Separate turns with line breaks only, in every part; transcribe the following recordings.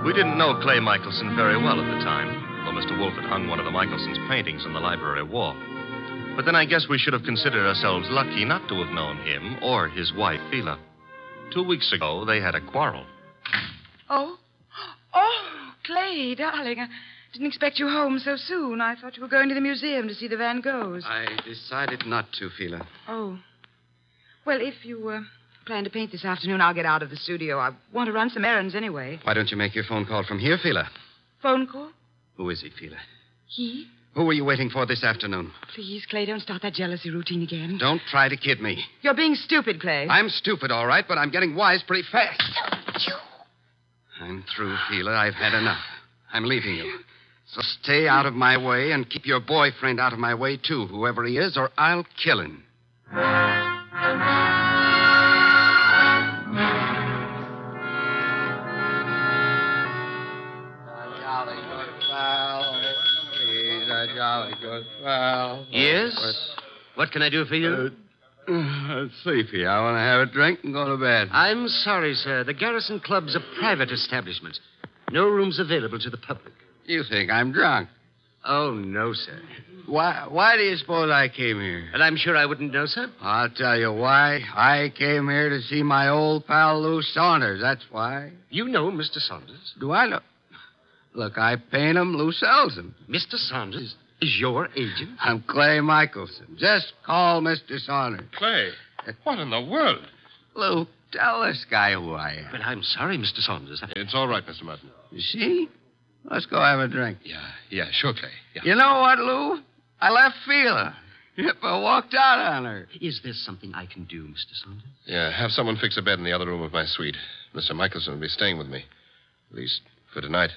We didn't know Clay Michelson very well at the time, though Mr. Wolfe had hung one of the Michelsons' paintings on the library wall. But then I guess we should have considered ourselves lucky not to have known him or his wife, Phila. 2 weeks ago, they had a quarrel.
Oh? Oh, Clay, darling, I didn't expect you home so soon. I thought you were going to the museum to see the Van Goghs.
I decided not to, Phila.
Oh. Well, if you plan to paint this afternoon, I'll get out of the studio. I want to run some errands anyway.
Why don't you make your phone call from here, Phila?
Phone call?
Who is he, Phila?
He?
Who were you waiting for this afternoon?
Please, Clay, don't start that jealousy routine again.
Don't try to kid me.
You're being stupid, Clay.
I'm stupid, all right, but I'm getting wise pretty fast. I'm through, Phila. I've had enough. I'm leaving you. So stay out of my way and keep your boyfriend out of my way, too, whoever he is, or I'll kill him.
Jolly good pal.
Yes? What can I do for you?
Sleepy. I want to have a drink and go to bed.
I'm sorry, sir. The Garrison Club's a private establishment. No rooms available to the public.
You think I'm drunk?
Oh, no, sir.
Why do you suppose I came here?
And I'm sure I wouldn't know, sir.
I'll tell you why. I came here to see my old pal Lou Saunders. That's why.
You know Mr. Saunders.
Do I know? Look, I paint him. Lou sells him.
Mr. Saunders is your agent?
I'm Clay Michelson. Just call Mr. Saunders.
Clay, what in the world?
Lou, tell this guy who I am.
But I'm sorry, Mr. Saunders.
It's all right, Mr. Martin.
You see? Let's go have a drink.
Yeah, sure, Clay. Yeah.
You know what, Lou? I left Phila. Yep, I walked out on her.
Is there something I can do, Mr. Saunders?
Yeah, have someone fix a bed in the other room of my suite. Mr. Michelson will be staying with me. At least for tonight.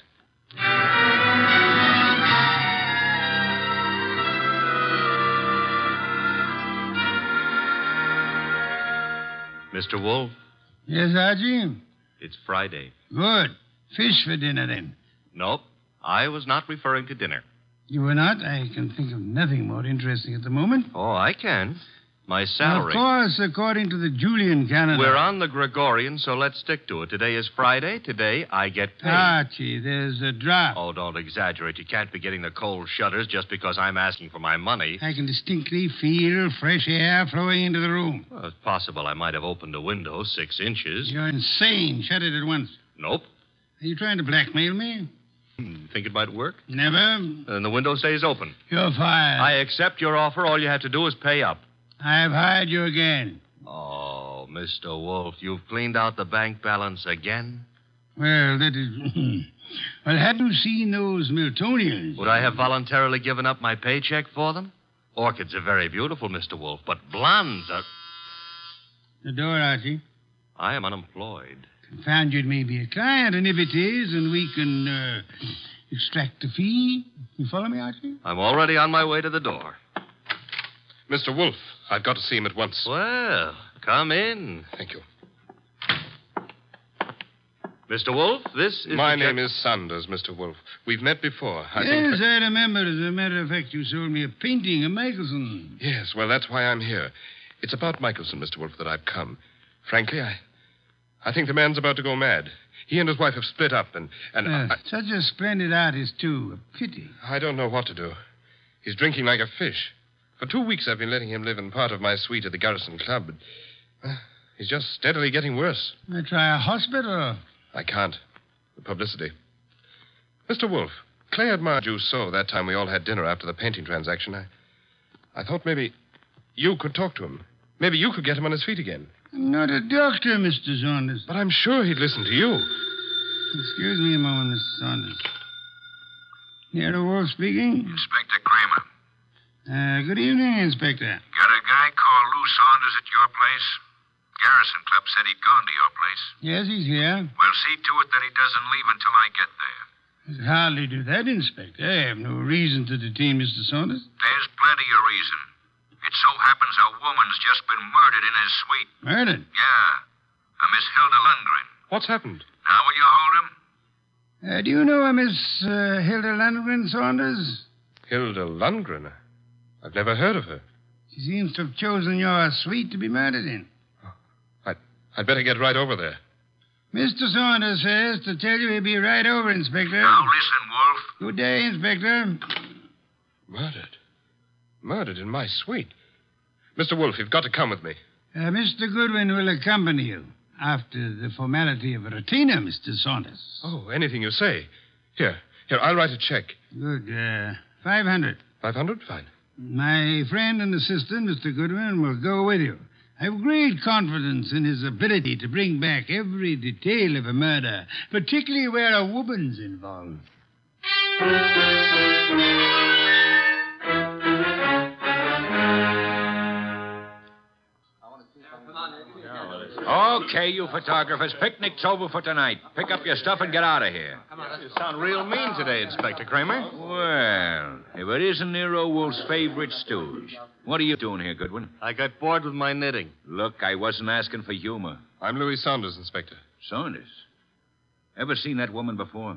Mr. Wolfe,
Yes, Archie?
it's Friday.
Good. Fish for dinner, then.
Nope, I was not referring to dinner.
You were not? I can think of nothing more interesting at the moment.
Oh, I can. My salary.
Of course, according to the Julian calendar.
We're on the Gregorian, so let's stick to it. Today is Friday. Today I get paid.
Archie, there's a drop.
Oh, don't exaggerate. You can't be getting the cold shutters just because I'm asking for my money.
I can distinctly feel fresh air flowing into the room.
Well, it's possible I might have opened a window 6 inches.
You're insane. Shut it at once.
Nope.
Are you trying to blackmail me?
Think it might work?
Never.
Then the window stays open.
You're fired.
I accept your offer. All you have to do is pay up.
I've hired you again.
Oh, Mr. Wolfe, you've cleaned out the bank balance again?
Well, that is... Well, had you seen those Miltonians?
Would I have voluntarily given up my paycheck for them? Orchids are very beautiful, Mr. Wolfe, but blondes are...
The door, Archie.
I am unemployed.
Found you'd maybe a client, and if it is, and we can extract a fee. You follow me, Archie?
I'm already on my way to the door.
Mr. Wolfe, I've got to see him at once.
Well, come in.
Thank you.
Mr. Wolfe, this is...
My name is Saunders, Mr. Wolfe. We've met before. I
Yes,
think...
I remember. As a matter of fact, you sold me a painting of Michelson.
Yes, well, that's why I'm here. It's about Michelson, Mr. Wolfe, that I've come. Frankly, I think the man's about to go mad. He and his wife have split up, and
Such a splendid artist, too. A pity.
I don't know what to do. He's drinking like a fish. For 2 weeks, I've been letting him live in part of my suite at the Garrison Club, but he's just steadily getting worse.
I try a hospital.
I can't. The publicity. Mr. Wolfe, Clay admired you so that time we all had dinner after the painting transaction. I thought maybe you could talk to him. Maybe you could get him on his feet again.
I'm not a doctor, Mr. Saunders.
But I'm sure he'd listen to you.
Excuse me a moment, Mr. Saunders. Nero Wolf speaking.
Inspector Kramer.
Good evening, Inspector.
Got a guy called Lou Saunders at your place? Garrison Club said he'd gone to your place.
Yes, he's here.
Well, see to it that he doesn't leave until I get there.
I could hardly do that, Inspector. I have no reason to detain Mr. Saunders.
There's plenty of reason. It so happens a woman's just been murdered in his suite.
Murdered?
Yeah. A Miss Hilda Lundgren.
What's happened?
Now will you hold him?
Do you know a Miss Hilda Lundgren, Saunders?
Hilda Lundgren? I've never heard of her.
She seems to have chosen your suite to be murdered in.
I'd better get right over there.
Mr. Saunders says to tell you he'll be right over, Inspector.
Now listen, Wolf.
Good day, Inspector.
Murdered. Murdered in my suite. Mr. Wolf, you've got to come with me.
Mr. Goodwin will accompany you after the formality of a retainer, Mr. Saunders.
Oh, anything you say. Here, I'll write a check.
Good. 500.
500? Fine.
My friend and assistant, Mr. Goodwin, will go with you. I have great confidence in his ability to bring back every detail of a murder, particularly where a woman's involved.
Okay, you photographers, picnic's over for tonight. Pick up your stuff and get out of here.
You sound real mean today, Inspector Kramer.
Well, if it isn't Nero Wolf's favorite stooge. What are you doing here, Goodwin?
I got bored with my knitting.
Look, I wasn't asking for humor.
I'm Louis Saunders, Inspector.
Saunders? Ever seen that woman before?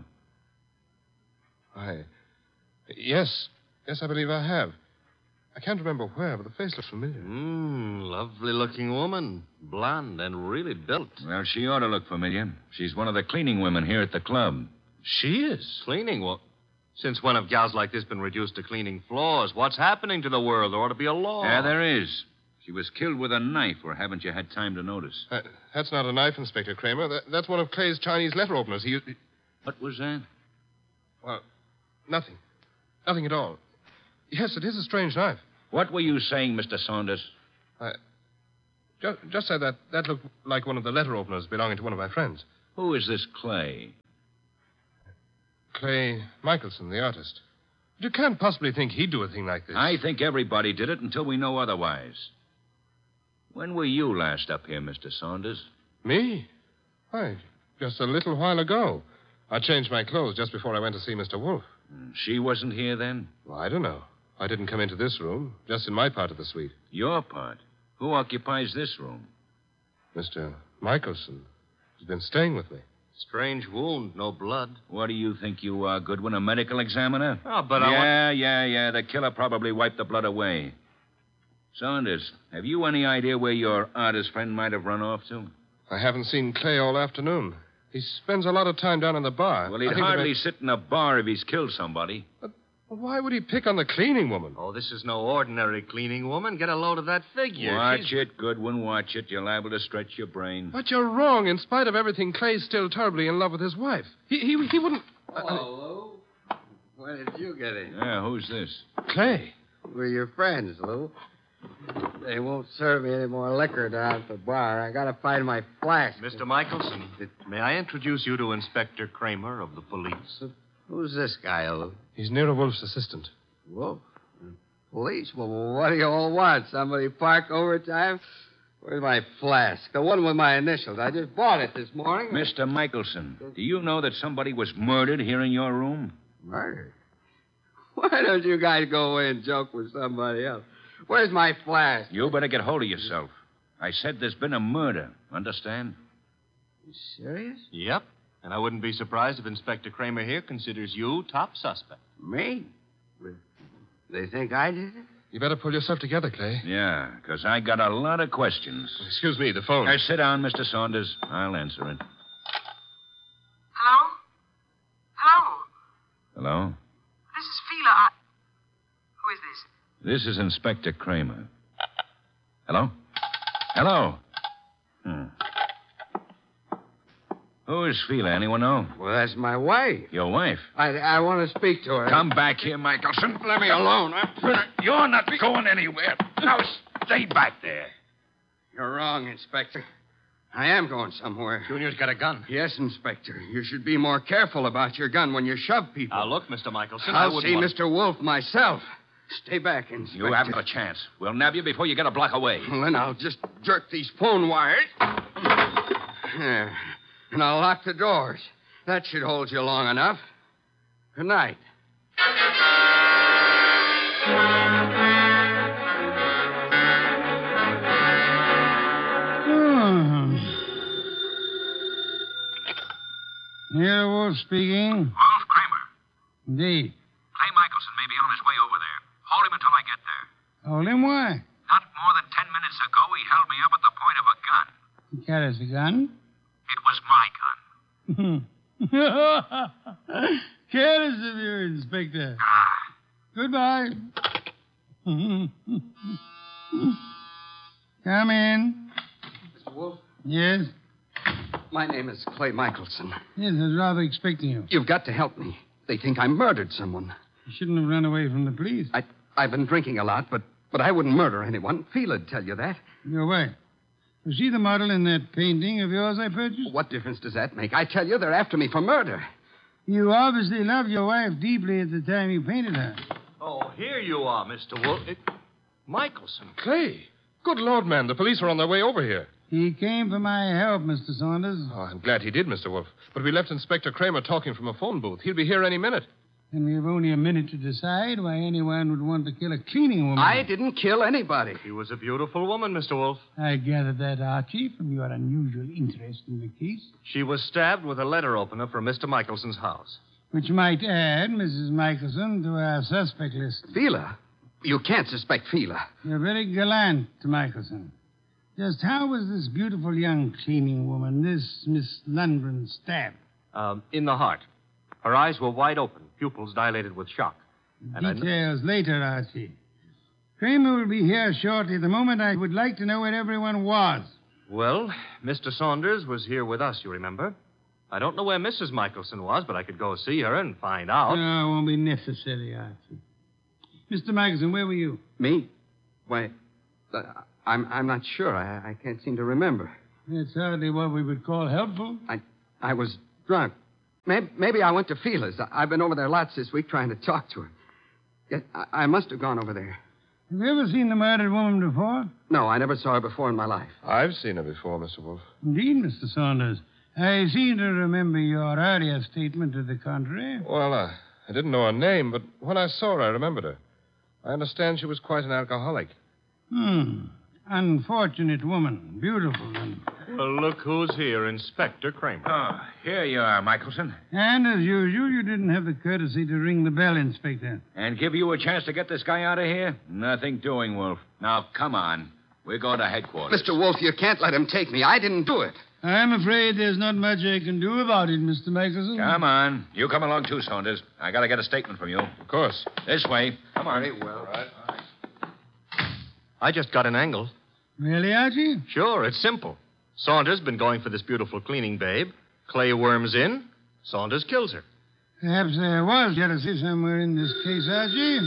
Yes, I believe I have. I can't remember where, but the face looks familiar.
Lovely-looking woman. Blonde and really built.
Well, she ought to look familiar. She's one of the cleaning women here at the club.
She is? Cleaning? Well, since when have gals like this been reduced to cleaning floors? What's happening to the world? There ought to be a law.
Yeah, there is. She was killed with a knife, or haven't you had time to notice?
That's not a knife, Inspector Kramer. That's one of Clay's Chinese letter openers.
What was that?
Well, nothing. Nothing at all. Yes, it is a strange knife.
What were you saying, Mr. Saunders?
Just said that looked like one of the letter openers belonging to one of my friends.
Who is this Clay?
Clay Michelson, the artist. You can't possibly think he'd do a thing like this.
I think everybody did it until we know otherwise. When were you last up here, Mr. Saunders?
Me? Why, just a little while ago. I changed my clothes just before I went to see Mr. Wolf.
She wasn't here then?
Well, I don't know. I didn't come into this room, just in my part of the suite.
Your part? Who occupies this room?
Mr. Michelson. He's been staying with me.
Strange wound, no blood.
What do you think you are, Goodwin, a medical examiner?
Oh, but
Yeah. The killer probably wiped the blood away. Saunders, have you any idea where your artist friend might have run off to?
I haven't seen Clay all afternoon. He spends a lot of time down in the bar.
Well, he'd hardly sit in a bar if he's killed somebody.
But why would he pick on the cleaning woman?
Oh, this is no ordinary cleaning woman. Get a load of that figure.
Watch it, Goodwin, watch it. You're liable to stretch your brain.
But you're wrong. In spite of everything, Clay's still terribly in love with his wife. He wouldn't...
Hello, Lou. When did you get in?
Yeah, who's this?
Clay.
We're your friends, Lou. They won't serve me any more liquor down at the bar. I gotta find my flask.
Mr. Michelson, may I introduce you to Inspector Kramer of the police?
Who's this guy, Lou?
He's Nero Wolf's assistant.
Wolf? Police? Well, what do you all want? Somebody park overtime? Where's my flask? The one with my initials. I just bought it this morning.
Mr. Michelson, do you know that somebody was murdered here in your room?
Murdered? Why don't you guys go away and joke with somebody else? Where's my flask?
You better get hold of yourself. I said there's been a murder. Understand?
You serious?
Yep. And I wouldn't be surprised if Inspector Kramer here considers you top suspect.
Me? They think I did it?
You better pull yourself together, Clay.
Yeah, because I got a lot of questions.
Excuse me, the phone.
Now, sit down, Mr. Saunders. I'll answer it.
Hello? Hello?
Hello?
This is Fila. Who is this?
This is Inspector Kramer. Hello? Hello? Who is Fila? Anyone know?
Well, that's my wife.
Your wife?
I want to speak to her.
Come back here, Michelson. Let me alone. You're not going anywhere. Now, stay back there.
You're wrong, Inspector. I am going somewhere.
Junior's got a gun.
Yes, Inspector. You should be more careful about your gun when you shove people.
Now, look, Mr. Michelson,
I'll see Mr. Wolf myself. Stay back, Inspector.
You haven't a chance. We'll nab you before you get a block away.
Well, then I'll just jerk these phone wires. There. And I'll lock the doors. That should hold you long enough. Good night.
Here, Wolf speaking.
Wolf Kramer.
Indeed.
Clay Michelson may be on his way over there. Hold him until I get there.
Hold him, why?
Not more than 10 minutes ago, he held me up at the point of a gun.
He carries a gun.
It was my gun.
Careless of you, Inspector. Goodbye. Come in.
Mr. Wolf,
Yes?
my name is Clay Michelson.
Yes, I was rather expecting you.
You've got to help me. They think I murdered someone.
You shouldn't have run away from the police.
I've been drinking a lot, but I wouldn't murder anyone. Fela'd tell you that.
Your wife. Was she the model in that painting of yours I purchased?
What difference does that make? I tell you, they're after me for murder.
You obviously loved your wife deeply at the time you painted her.
Oh, here you are, Mr. Wolf. Michelson.
Clay. Good Lord, man. The police are on their way over here.
He came for my help, Mr. Saunders.
Oh, I'm glad he did, Mr. Wolf. But we left Inspector Kramer talking from a phone booth. He'll be here any minute.
And we have only a minute to decide why anyone would want to kill a cleaning woman.
I didn't kill anybody.
She was a beautiful woman, Mr. Wolf.
I gathered that, Archie, from your unusual interest in the case.
She was stabbed with a letter opener from Mr. Michelson's house.
Which might add Mrs. Michelson to our suspect list.
Fela? You can't suspect Fela.
You're very gallant, Michelson. Just how was this beautiful young cleaning woman, this Miss Lundgren, stabbed?
In the heart. Her eyes were wide open, pupils dilated with shock.
Details later, Archie. Kramer will be here shortly. At the moment, I would like to know where everyone was.
Well, Mr. Saunders was here with us, you remember? I don't know where Mrs. Michelson was, but I could go see her and find out.
No, it won't be necessary, Archie. Mr. Michelson, where were you?
Me? Why, I'm not sure. I can't seem to remember.
That's hardly what we would call helpful.
I was drunk. Maybe I went to Fela's. I've been over there lots this week trying to talk to her. Yes, I must have gone over there.
Have you ever seen the murdered woman before?
No, I never saw her before in my life.
I've seen her before, Mr. Wolf.
Indeed, Mr. Saunders. I seem to remember your earlier statement to the contrary.
Well, I didn't know her name, but when I saw her, I remembered her. I understand she was quite an alcoholic.
Unfortunate woman. Beautiful and...
Well, look who's here, Inspector Kramer.
Oh, here you are, Michelson.
And as usual, you didn't have the courtesy to ring the bell, Inspector.
And give you a chance to get this guy out of here? Nothing doing, Wolf. Now, come on. We're going to headquarters.
Mr. Wolf, you can't let him take me. I didn't do it.
I'm afraid there's not much I can do about it, Mr. Michelson.
Come on. You come along too, Saunders. I got to get a statement from you.
Of course.
This way. Come on.
Very well.
All right.
I just got an angle.
Really, Archie?
Sure, it's simple. Saunders been going for this beautiful cleaning babe. Clay worms in. Saunders kills her.
Perhaps there was jealousy somewhere in this case, Archie.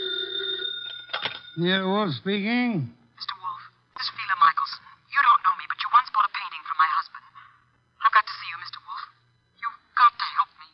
Yeah, Wolf speaking.
Mr. Wolf, this is Fela Michelson. You don't know me, but you once bought a painting from my husband. I've got to see you, Mr. Wolf. You've got to help me.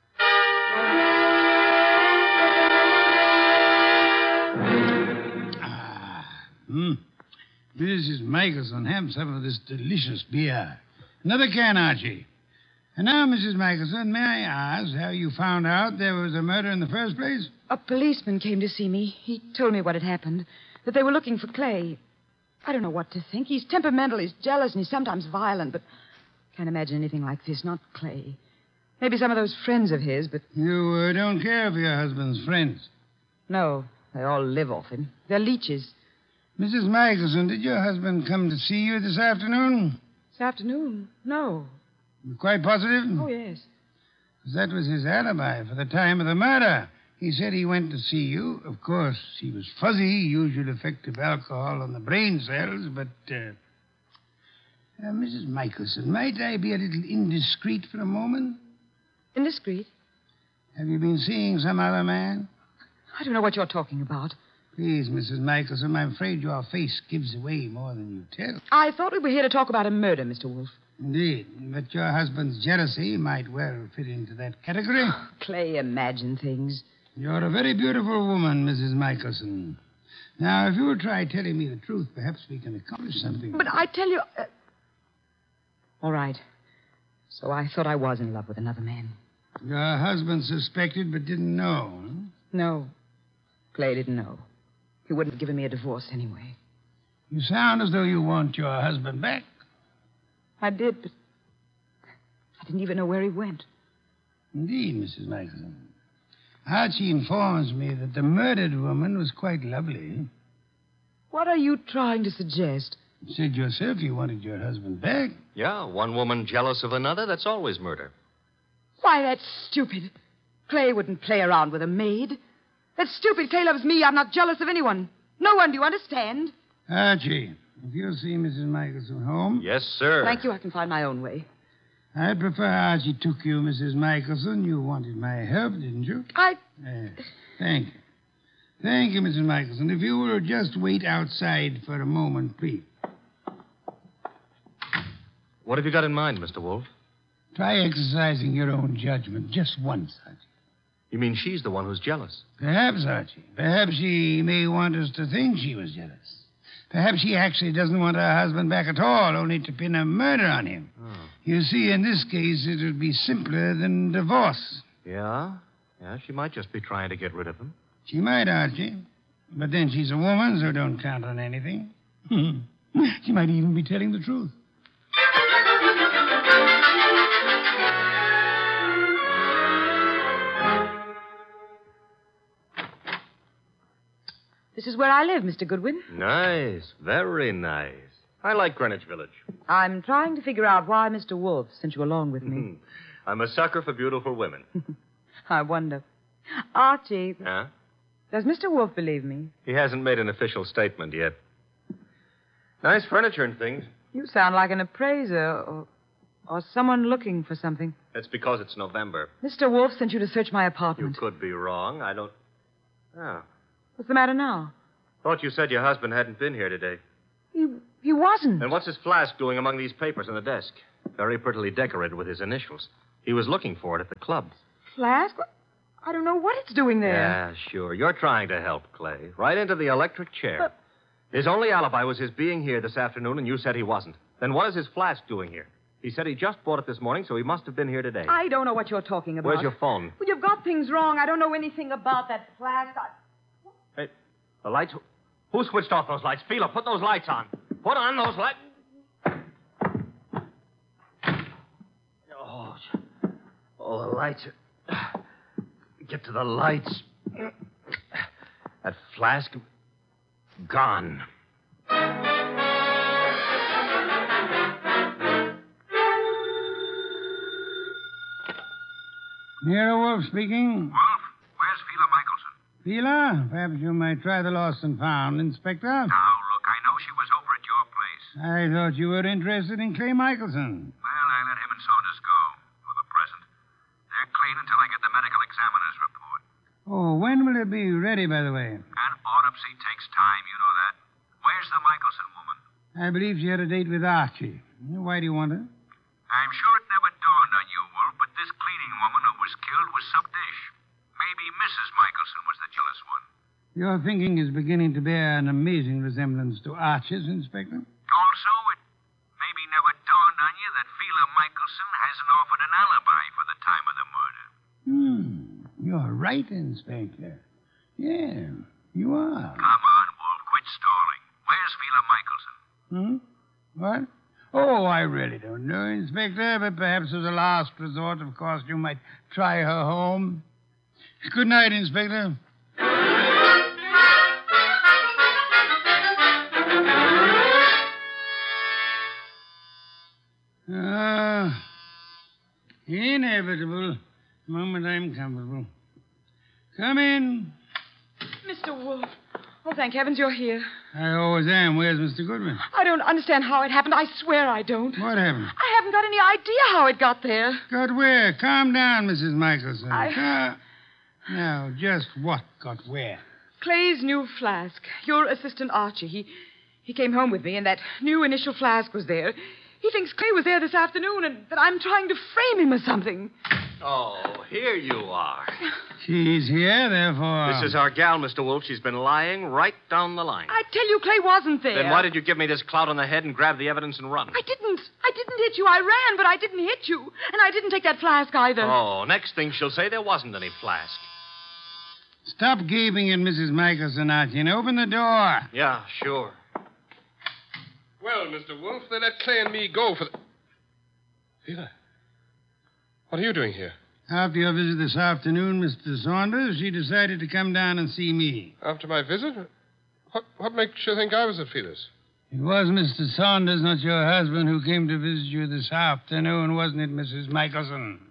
Mrs. Michelson, have some of this delicious beer. Another can, Archie. And now, Mrs. Michelson, may I ask how you found out there was a murder in the first place?
A policeman came to see me. He told me what had happened, that they were looking for Clay. I don't know what to think. He's temperamental, he's jealous, and he's sometimes violent, but can't imagine anything like this. Not Clay. Maybe some of those friends of his, but...
You don't care for your husband's friends?
No, they all live off him. They're leeches.
Mrs. Michelson, did your husband come to see you this afternoon?
This afternoon? No.
You're quite positive?
Oh, yes.
'Cause that was his alibi for the time of the murder. He said he went to see you. Of course, he was fuzzy, usual effect of alcohol on the brain cells, but... Mrs. Michelson, might I be a little indiscreet for a moment?
Indiscreet?
Have you been seeing some other man?
I don't know what you're talking about.
Please, Mrs. Michelson, I'm afraid your face gives away more than you tell.
I thought we were here to talk about a murder, Mr. Wolf.
Indeed, but your husband's jealousy might well fit into that category.
Clay, imagine things.
You're a very beautiful woman, Mrs. Michelson. Now, if you'll try telling me the truth, perhaps we can accomplish something.
But I tell you... All right. So I thought I was in love with another man.
Your husband suspected but didn't know. Huh?
No. Clay didn't know. He wouldn't have given me a divorce anyway.
You sound as though you want your husband back.
I did, but I didn't even know where he went.
Indeed, Mrs. Michelson. Archie informs me that the murdered woman was quite lovely.
What are you trying to suggest?
You said yourself you wanted your husband back.
Yeah, one woman jealous of another, that's always murder.
Why, that's stupid. Clay wouldn't play around with a maid. That's stupid. Clay loves me. I'm not jealous of anyone. No one, do you understand?
Archie, if you'll see Mrs. Michelson home.
Yes, sir.
Thank you. I can find my own way.
I'd prefer Archie took you, Mrs. Michelson. You wanted my help, didn't you? Thank you. Thank you, Mrs. Michelson. If you will just wait outside for a moment, please.
What have you got in mind, Mr. Wolf?
Try exercising your own judgment just once, Archie.
You mean she's the one who's jealous?
Perhaps, Archie. Perhaps she may want us to think she was jealous. Perhaps she actually doesn't want her husband back at all, only to pin a murder on him.
Oh.
You see, in this case, it would be simpler than divorce.
Yeah? Yeah, she might just be trying to get rid of him.
She might, Archie. But then she's a woman, so don't count on anything. She might even be telling the truth.
This is where I live, Mr. Goodwin.
Nice. Very nice. I like Greenwich Village.
I'm trying to figure out why Mr. Wolf sent you along with me.
I'm a sucker for beautiful women.
I wonder. Archie,
Huh?
does Mr. Wolf believe me?
He hasn't made an official statement yet. Nice furniture and things.
You sound like an appraiser or someone looking for something.
That's because it's November.
Mr. Wolf sent you to search my
You
apartment.
could be wrong. I don't... Oh.
What's the matter now?
Thought you said your husband hadn't been here today.
He wasn't.
And what's his flask doing among these papers on the desk? Very prettily decorated with his initials. He was looking for it at the club.
Flask? I don't know what it's doing there.
Yeah, sure. You're trying to help, Clay. Right into the electric chair.
But-
His only alibi was his being here this afternoon, and you said he wasn't. Then what is his flask doing here? He said he just bought it this morning, so he must have been here today.
I don't know what you're talking about.
Where's your phone?
Well, you've got things wrong. I don't know anything about that flask.
Hey, the lights... Who switched off those lights? Fila, put those lights on. Put on those lights. Oh, the lights are... Get to the lights. That flask... Gone.
Nero Wolf speaking.
Wolf, where's Fila Michelson?
Fila, perhaps you might try the lost and found, Inspector.
Now, look, I know she was over at your place.
I thought you were interested in Clay Michelson.
Well, I let him and Saunders go for the present. They're clean until I get the medical examiner's report.
Oh, when will it be ready, by the way?
An autopsy takes time, you know that. Where's the Michelson woman?
I believe she had a date with Archie. Why do you want her?
I'm sure it never dawned on you, Wolf, but this cleaning woman who was killed was some dish. Maybe Mrs. Michelson was the jealous one.
Your thinking is beginning to bear an amazing resemblance to Archie's, Inspector.
Also, it maybe never dawned on you that Fila Michelson hasn't offered an alibi for the time of the murder.
You're right, Inspector. Yeah, you are.
Come on, Wolf, quit stalling. Where's Fila Michelson?
What? Oh, I really don't know, Inspector, but perhaps as a last resort, of course, you might try her home. Good night, Inspector. Inevitable. The moment I'm comfortable. Come in.
Mr. Wolf. Oh, thank heavens you're here.
I always am. Where's Mr. Goodwin?
I don't understand how it happened. I swear I don't.
What happened?
I haven't got any idea how it got there.
Got where? Calm down, Mrs. Michelson.
I-
Now, just what got where?
Clay's new flask. Your assistant Archie. He came home with me, and that new initial flask was there. He thinks Clay was there this afternoon, and that I'm trying to frame him or something.
Oh, here you are.
She's here, therefore.
This is our gal, Mr. Wolf. She's been lying right down the line.
I tell you, Clay wasn't there.
Then why did you give me this clout on the head and grab the evidence and run?
I didn't hit you. I ran, but I didn't hit you. And I didn't take that flask either.
Oh, next thing she'll say there wasn't any flask.
Stop gaping at Mrs. Michelson, Archie, and open the door.
Yeah, sure.
Well, Mr. Wolf, they let Clay and me go for the... Fila, what are you doing here?
After your visit this afternoon, Mr. Saunders, she decided to come down and see me.
After my visit? What makes you think I was at Fila's?
It was Mr. Saunders, not your husband, who came to visit you this afternoon, wasn't it, Mrs. Michelson?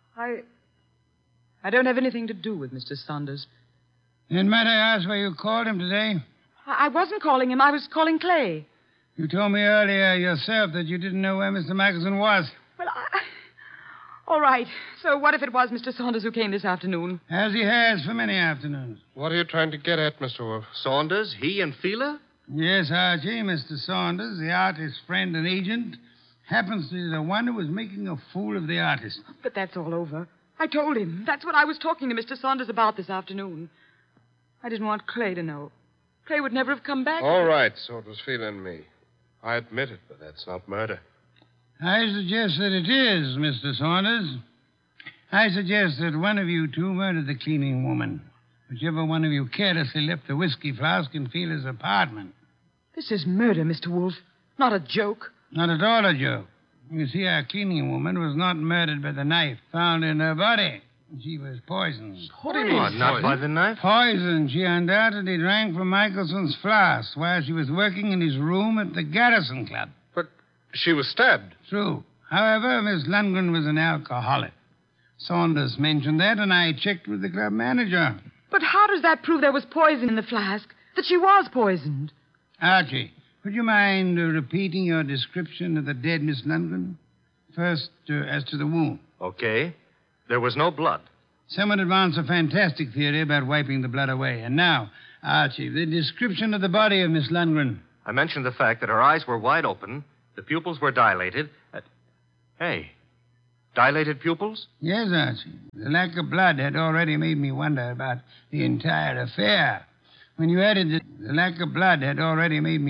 I don't have anything to do with Mr. Saunders.
Then might I ask why you called him today?
I wasn't calling him. I was calling Clay.
You told me earlier yourself that you didn't know where Mr. Michelson was.
Well, all right. So what if it was Mr. Saunders who came this afternoon?
As he has for many afternoons.
What are you trying to get at, Mr. Wolf?
Saunders, he and Fila?
Yes, Archie. Mr. Saunders, the artist's friend and agent, happens to be the one who was making a fool of the artist.
But that's all over. I told him. That's what I was talking to Mr. Saunders about this afternoon. I didn't want Clay to know. Clay would never have come back.
All right, so it was Fila and me. I admit it, but that's not murder.
I suggest that it is, Mr. Saunders. I suggest that one of you two murdered the cleaning woman. Whichever one of you carelessly left the whiskey flask in Fila's apartment.
This is murder, Mr. Wolf. Not a joke.
Not at all a joke. You see, our cleaning woman was not murdered by the knife found in her body. She was poisoned.
What do you mean? Not by the knife?
Poison she undoubtedly drank from Michelson's flask while she was working in his room at the Garrison Club.
But she was stabbed.
True. However, Miss Lundgren was an alcoholic. Saunders mentioned that, and I checked with the club manager.
But how does that prove there was poison in the flask? That she was poisoned?
Archie, would you mind repeating your description of the dead Miss Lundgren? First, as to the wound.
Okay. There was no blood.
Someone advanced a fantastic theory about wiping the blood away. And now, Archie, the description of the body of Miss Lundgren.
I mentioned the fact that her eyes were wide open, the pupils were dilated. Hey, dilated pupils?
Yes, Archie. The lack of blood had already made me wonder about the entire affair. When you added that the lack of blood had already made me